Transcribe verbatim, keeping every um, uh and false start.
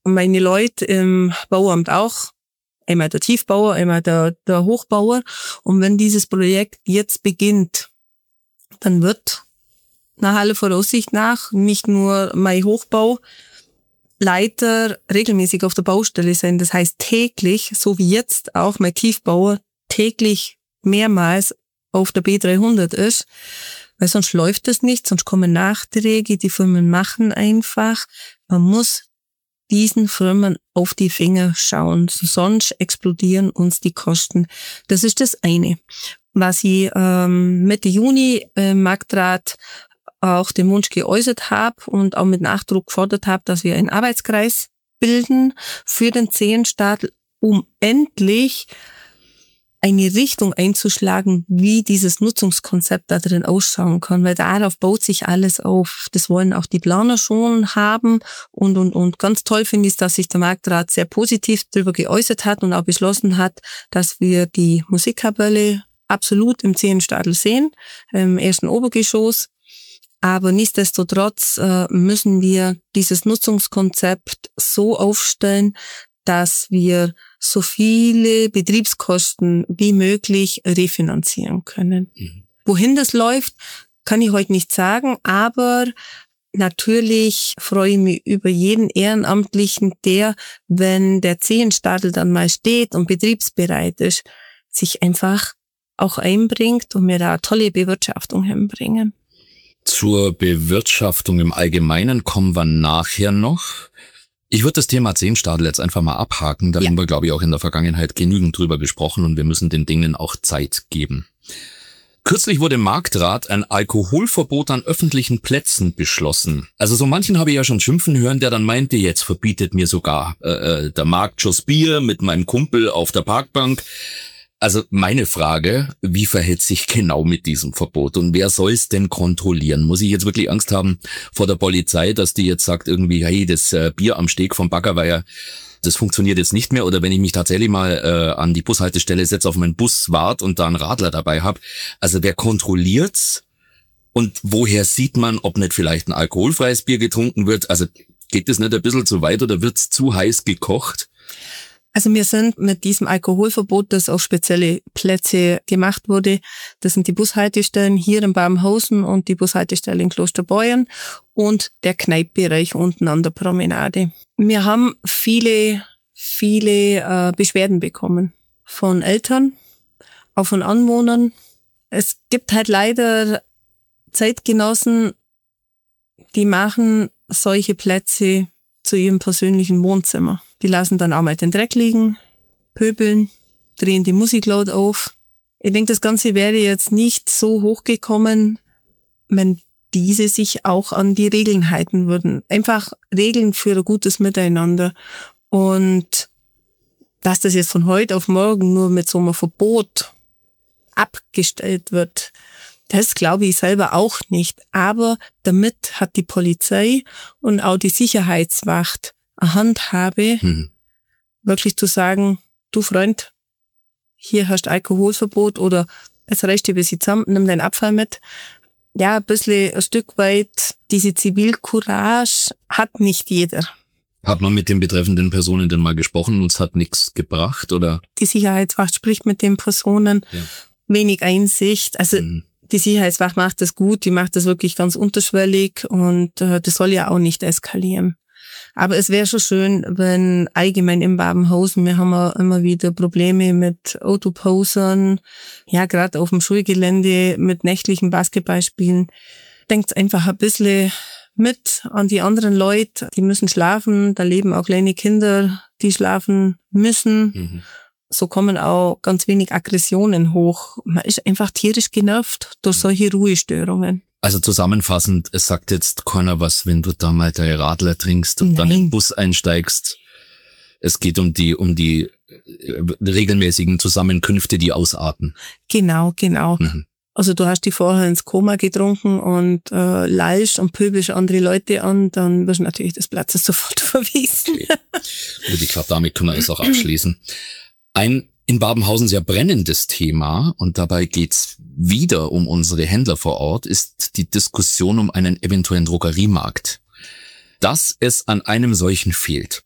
meine Leute im Bauamt auch. Einmal der Tiefbauer, einmal der, der Hochbauer. Und wenn dieses Projekt jetzt beginnt, dann wird nach aller Voraussicht nach nicht nur mein Hochbauleiter regelmäßig auf der Baustelle sein. Das heißt täglich, so wie jetzt auch mein Tiefbauer täglich mehrmals auf der B dreihundert ist. Weil sonst läuft das nicht, sonst kommen Nachträge, die Firmen machen einfach. Man muss diesen Firmen auf die Finger schauen, sonst explodieren uns die Kosten. Das ist das eine. Was ich ähm, Mitte Juni im Marktrat auch den Wunsch geäußert habe und auch mit Nachdruck gefordert habe, dass wir einen Arbeitskreis bilden für den Zehenstadel, um endlich eine Richtung einzuschlagen, wie dieses Nutzungskonzept da drin ausschauen kann, weil darauf baut sich alles auf. Das wollen auch die Planer schon haben und, und, und ganz toll finde ich, dass sich der Marktrat sehr positiv darüber geäußert hat und auch beschlossen hat, dass wir die Musikkapelle absolut im Zehenstadel sehen, im ersten Obergeschoss. Aber nichtsdestotrotz äh, müssen wir dieses Nutzungskonzept so aufstellen, dass wir so viele Betriebskosten wie möglich refinanzieren können. Mhm. Wohin das läuft, kann ich heute nicht sagen, aber natürlich freue ich mich über jeden Ehrenamtlichen, der, wenn der Zehenstadel dann mal steht und betriebsbereit ist, sich einfach auch einbringt und mir da eine tolle Bewirtschaftung hinbringen. Zur Bewirtschaftung im Allgemeinen kommen wir nachher noch. Ich würde das Thema Zehenstadel jetzt einfach mal abhaken. Da ja. haben wir, glaube ich, auch in der Vergangenheit genügend drüber gesprochen und wir müssen den Dingen auch Zeit geben. Kürzlich wurde im Marktrat ein Alkoholverbot an öffentlichen Plätzen beschlossen. Also so manchen habe ich ja schon schimpfen hören, der dann meinte, jetzt verbietet mir sogar äh, der Marktschuss Bier mit meinem Kumpel auf der Parkbank. Also meine Frage, wie verhält sich genau mit diesem Verbot und wer soll es denn kontrollieren? Muss ich jetzt wirklich Angst haben vor der Polizei, dass die jetzt sagt irgendwie, hey, das äh, Bier am Steg vom Baggerweiher, das funktioniert jetzt nicht mehr? Oder wenn ich mich tatsächlich mal äh, an die Bushaltestelle setze, auf meinen Bus wart und da einen Radler dabei habe, also wer kontrolliert's? Und woher sieht man, ob nicht vielleicht ein alkoholfreies Bier getrunken wird? Also geht das nicht ein bisschen zu weit oder wird's zu heiß gekocht? Also wir sind mit diesem Alkoholverbot, das auf spezielle Plätze gemacht wurde, das sind die Bushaltestellen hier in Babenhausen und die Bushaltestelle in Klosterbeuern und der Kneippbereich unten an der Promenade. Wir haben viele, viele äh, Beschwerden bekommen von Eltern, auch von Anwohnern. Es gibt halt leider Zeitgenossen, die machen solche Plätze zu ihrem persönlichen Wohnzimmer. Die lassen dann auch mal den Dreck liegen, pöbeln, drehen die Musik laut auf. Ich denke, das Ganze wäre jetzt nicht so hochgekommen, wenn diese sich auch an die Regeln halten würden. Einfach Regeln für ein gutes Miteinander. Und dass das jetzt von heute auf morgen nur mit so einem Verbot abgestellt wird, das glaube ich selber auch nicht. Aber damit hat die Polizei und auch die Sicherheitswacht eine Handhabe, hm. wirklich zu sagen, du Freund, hier hast Alkoholverbot oder es reicht dir bis zusammen, nimm deinen Abfall mit. Ja, ein bisschen, ein Stück weit, diese Zivilcourage hat nicht jeder. Hat man mit den betreffenden Personen denn mal gesprochen und es hat nichts gebracht, oder? Die Sicherheitswacht spricht mit den Personen, ja. Wenig Einsicht, also hm. die Sicherheitswacht macht das gut, die macht das wirklich ganz unterschwellig und äh, das soll ja auch nicht eskalieren. Aber es wäre schon schön, wenn allgemein in Babenhausen, wir haben ja immer wieder Probleme mit Autoposern, ja, gerade auf dem Schulgelände mit nächtlichen Basketballspielen. Denkt einfach ein bisschen mit an die anderen Leute, die müssen schlafen, da leben auch kleine Kinder, die schlafen müssen. Mhm. So kommen auch ganz wenig Aggressionen hoch. Man ist einfach tierisch genervt durch solche Ruhestörungen. Also zusammenfassend, es sagt jetzt keiner was, wenn du da mal deine Radler trinkst und Nein. dann in den Bus einsteigst. Es geht um die um die regelmäßigen Zusammenkünfte, die ausarten. Genau, genau. Mhm. Also du hast die vorher ins Koma getrunken und äh, lallst und pöbelst andere Leute an, dann wirst du natürlich des Platzes sofort verwiesen. Okay. Und ich glaube, damit können wir es auch abschließen. Ein in Babenhausen sehr brennendes Thema, und dabei geht's wieder um unsere Händler vor Ort, ist die Diskussion um einen eventuellen Drogeriemarkt. Dass es an einem solchen fehlt,